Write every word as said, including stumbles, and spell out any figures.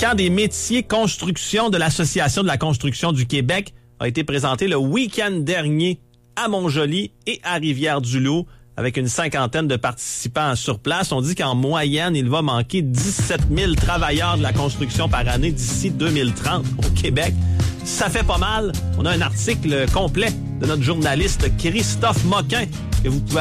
camp des métiers construction de l'Association de la construction du Québec a été présenté le week-end dernier à Montjoly et à Rivière-du-Loup avec une cinquantaine de participants sur place. On dit qu'en moyenne, il va manquer dix-sept mille travailleurs de la construction par année d'ici deux mille trente au Québec. Ça fait pas mal. On a un article complet de notre journaliste Christophe Moquin que vous pouvez